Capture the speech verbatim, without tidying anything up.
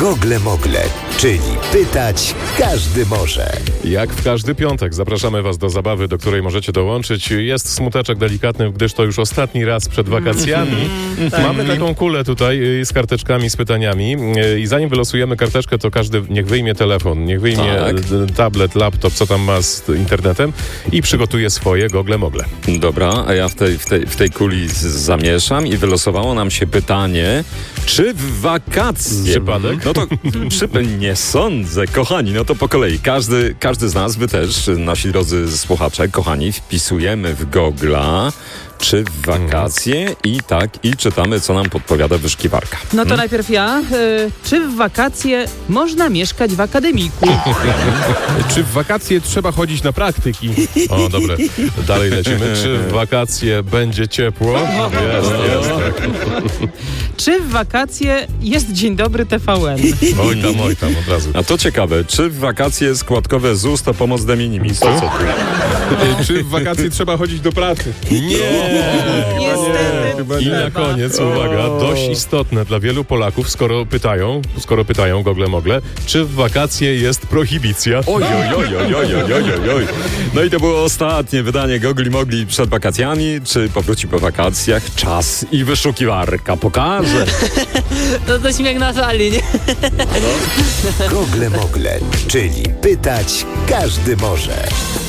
Gogle Mogle, czyli pytać każdy może. Jak w każdy piątek zapraszamy Was do zabawy, do której możecie dołączyć. Jest smuteczek delikatny, gdyż to już ostatni raz przed wakacjami. Mamy taką kulę tutaj z karteczkami, z pytaniami i zanim wylosujemy karteczkę, to każdy niech wyjmie telefon, niech wyjmie Tak. tablet, laptop, co tam ma z internetem i przygotuje swoje Gogle Mogle. Dobra, a ja w tej, w tej, w tej kuli z- zamieszam i wylosowało nam się pytanie, czy w wakacje... Przypadek? No to przyp- nie sądzę, kochani, no to po kolei. Każdy, każdy z nas, wy też, nasi drodzy słuchacze, kochani, wpisujemy w Gogla, czy w wakacje i tak, i czytamy, co nam podpowiada wyszukiwarka. No to najpierw ja. Y, czy w wakacje można mieszkać w akademiku? Czy w wakacje trzeba chodzić na praktyki? O, dobre. Dalej lecimy. Czy w wakacje będzie ciepło? Jest, jest. Tak. Czy w wakacje jest Dzień Dobry T V N? Oj tam, oj tam, od razu. A to ciekawe, czy w wakacje składkowe Z U S to pomoc de minimis? To co tu? Czy w wakacje trzeba chodzić do pracy? Nie! Niestety. Chyba I nie. na koniec, uwaga, dość istotne dla wielu Polaków, skoro pytają, skoro pytają Gogle Mogle, czy w wakacje jest prohibicja? Oj, oj, oj, oj, oj, oj, oj, oj, oj. No i to było ostatnie wydanie Gogli Mogli przed wakacjami. Czy powróci po wakacjach? Czas i wyszukiwarka pokaże. No to śmiech na sali, nie? Gogle Mogle, czyli pytać każdy może.